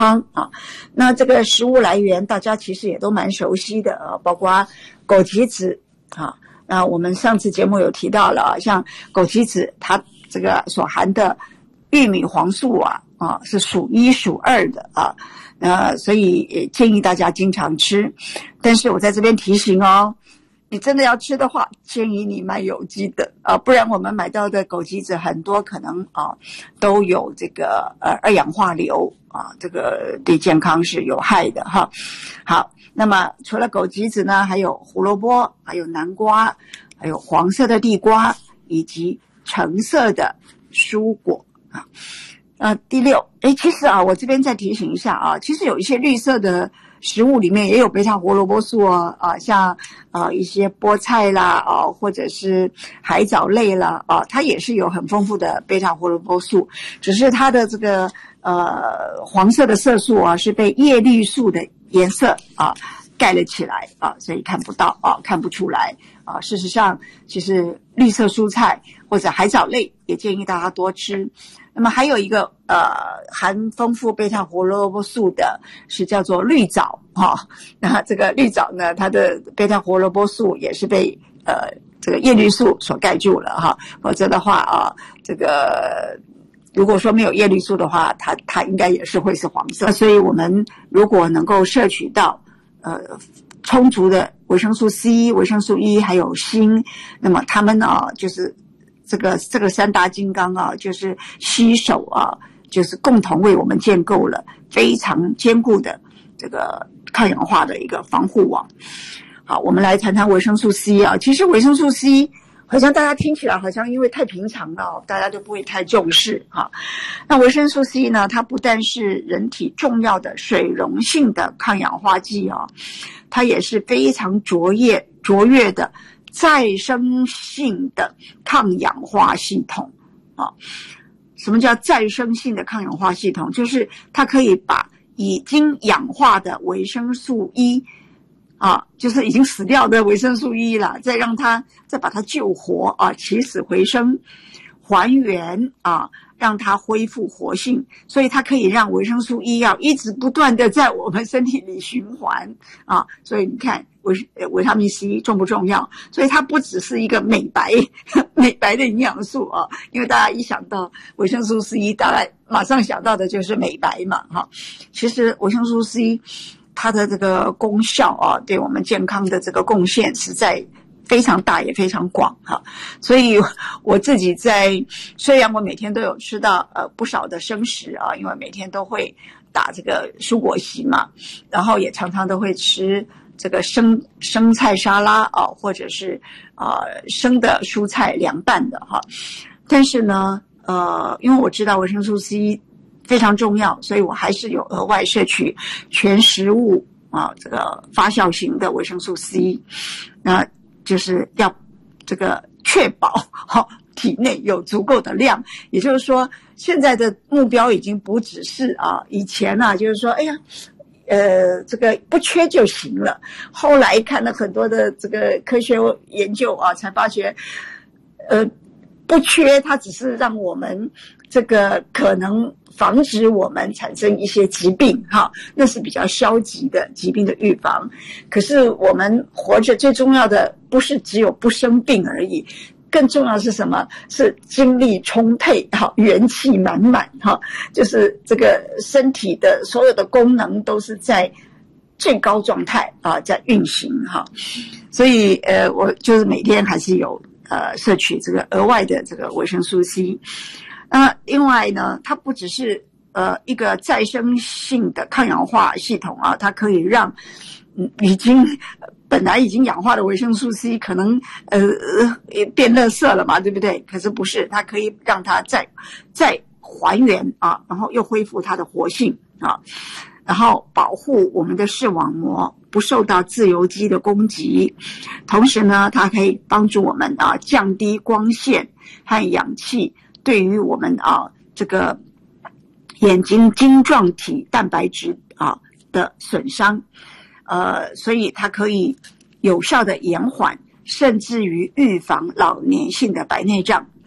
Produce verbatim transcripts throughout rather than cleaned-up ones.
啊。那这个食物来源大家其实也都蛮熟悉的啊，包括枸杞子啊。那我们上次节目有提到了啊，像枸杞子它这个所含的玉米黄素啊啊是数一数二的啊，呃，所以也建议大家经常吃。但是我在这边提醒哦，你真的要吃的话，建议你买有机的啊，不然我们买到的枸杞子很多可能啊都有这个呃二氧化硫啊，这个对健康是有害的哈。好，那么除了枸杞子呢，还有胡萝卜，还有南瓜，还有黄色的地瓜，以及橙色的蔬果啊。呃，第六，诶，其实啊，我这边再提醒一下啊，其实有一些绿色的食物里面也有贝塔胡萝卜素哦，啊，像啊一些菠菜啦，啊，或者是海藻类啦，啊，它也是有很丰富的贝塔胡萝卜素，只是它的这个呃黄色的色素啊是被叶绿素的颜色啊盖了起来啊，所以看不到啊，看不出来啊。事实上，其实绿色蔬菜或者海藻类也建议大家多吃。那么还有一个呃含丰富贝塔胡萝卜素的是叫做绿藻哈、哦，那这个绿藻呢，它的贝塔胡萝卜素也是被呃这个叶绿素所盖住了哈，否则的话啊，这个如果说没有叶绿素的话，它它应该也是会是黄色。所以我们如果能够摄取到呃充足的维生素 C、维生素 E 还有锌，那么它们呢就是这个这个三大金刚啊，就是携手啊，就是共同为我们建构了非常坚固的这个抗氧化的一个防护网。好，我们来谈谈维生素 C 啊。其实维生素 C 好像大家听起来好像因为太平常了，大家就不会太重视啊。那维生素 C 呢，它不但是人体重要的水溶性的抗氧化剂啊，它也是非常卓越卓越的再生性的抗氧化系统啊。什么叫再生性的抗氧化系统？就是它可以把已经氧化的维生素 E 啊，就是已经死掉的维生素 E 了，再让它再把它救活啊，起死回生，还原啊，让它恢复活性，所以它可以让维生素 E 要一直不断的在我们身体里循环啊。所以你看维维他命 C 重不重要？所以它不只是一个美白美白的营养素啊，因为大家一想到维生素 C， 大概马上想到的就是美白嘛哈。其实维生素 C 它的这个功效啊，对我们健康的这个贡献实在非常大也非常广哈。所以我自己在虽然我每天都有吃到呃不少的生食啊，因为每天都会打这个蔬果席嘛，然后也常常都会吃这个生生菜沙拉啊，或者是啊、呃、生的蔬菜凉拌的哈。但是呢呃因为我知道维生素 C 非常重要，所以我还是有额外摄取全食物啊这个发酵型的维生素 C， 那就是要这个确保好体内有足够的量。也就是说现在的目标已经不只是啊以前啊就是说哎呀呃这个不缺就行了，后来看了很多的这个科学研究啊，才发觉呃不缺它只是让我们这个可能防止我们产生一些疾病哈，那是比较消极的疾病的预防。可是我们活着最重要的不是只有不生病而已，更重要的是什么？是精力充沛哈，元气满满哈，就是这个身体的所有的功能都是在最高状态啊，在运行哈。所以呃我就是每天还是有呃摄取这个额外的这个维生素 C。那另外呢，它不只是呃一个再生性的抗氧化系统啊，它可以让嗯已经本来已经氧化的维生素 C 可能呃变垃圾了嘛，对不对？可是不是，它可以让它再再还原啊，然后又恢复它的活性啊，然后保护我们的视网膜不受到自由基的攻击。同时呢，它可以帮助我们啊降低光线和氧气对于我们啊这个眼睛晶状体蛋白质啊的损伤，呃，所以它可以有效的延缓甚至于预防老年性的白内障啊。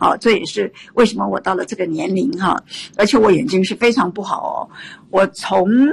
好，这也是为什么我到了这个年龄哈，而且我眼睛是非常不好哦，我从